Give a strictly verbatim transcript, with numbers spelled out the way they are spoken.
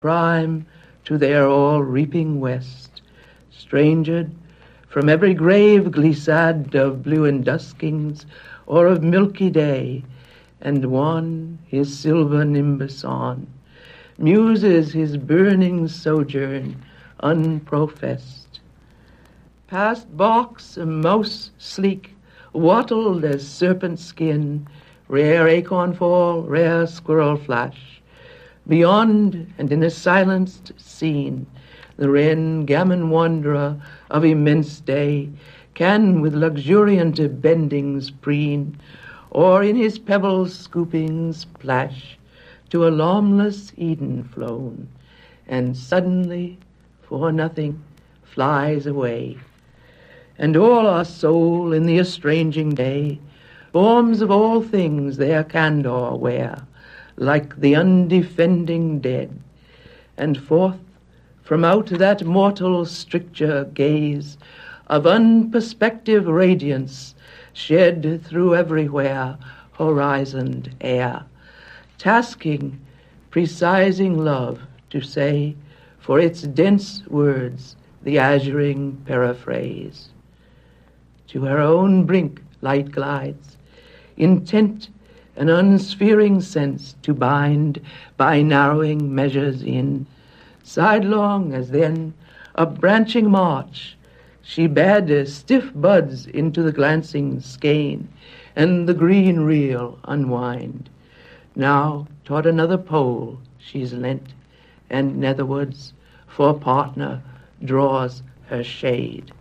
Prime to their all-reaping west, strangered from every grave glissade of blue and duskings, or of milky day, and one his silver nimbus on, muses his burning sojourn unprofessed. Past box a mouse sleek, wattled as serpent skin, rare acorn fall, rare squirrel flash. Beyond and in a silenced scene, the wren gammon wanderer of immense day can with luxuriant bendings preen, or in his pebbles scoopings plash, to a lawless Eden flown, and suddenly, for nothing, flies away. And all our soul in the estranging day, forms of all things their candor wear, like the undefending dead, and forth from out that mortal stricture gaze of unperspective radiance shed through everywhere horizoned air, tasking, precising love to say for its dense words the azuring paraphrase. To her own brink light glides, intent an unsphering sense to bind by narrowing measures in, sidelong as then, up-branching march, she bade stiff buds into the glancing skein, and the green reel unwind. Now toward another pole she's leant, and netherwards for partner draws her shade.